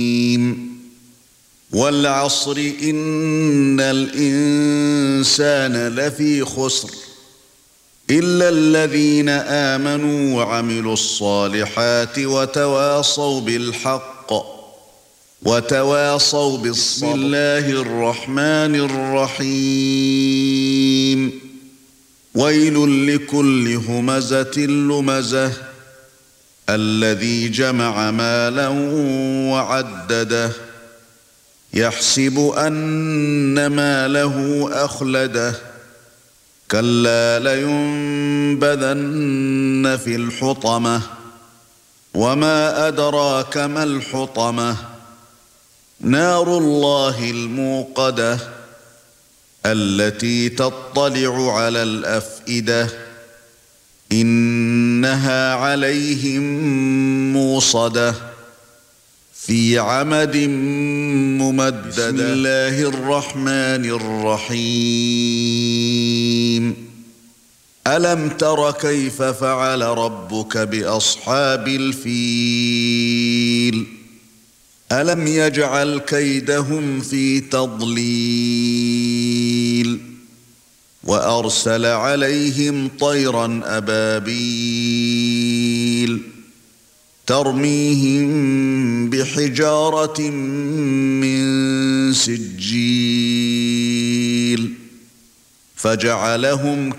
وَالْعَصْرِ إِنَّ الْإِنسَانَ لَفِي خُسْرٍ إِلَّا الَّذِينَ آمَنُوا وَعَمِلُوا الصَّالِحَاتِ وَتَوَاصَوْا بِالْحَقِّ وَتَوَاصَوْا بِالصَّبْرِ. بسم الله الرحمن الرحيم. ويل لكل همزة لمزة الذي جمع مالا وعدده يحسب أن ماله أخلده كلا لينبذن في الحطمة وما أدراك ما الحطمة نار الله الموقدة التي تطلع على الأفئدة إنها عليهم موصدة في عمد ممددة. بسم الله الرحمن الرحيم. ألم تر كيف فعل ربك بأصحاب الفيل ألم يجعل كيدهم في تضليل وأرسل عليهم طيرا أبابيل ترميهم بحجارة من سجيل فجعلهم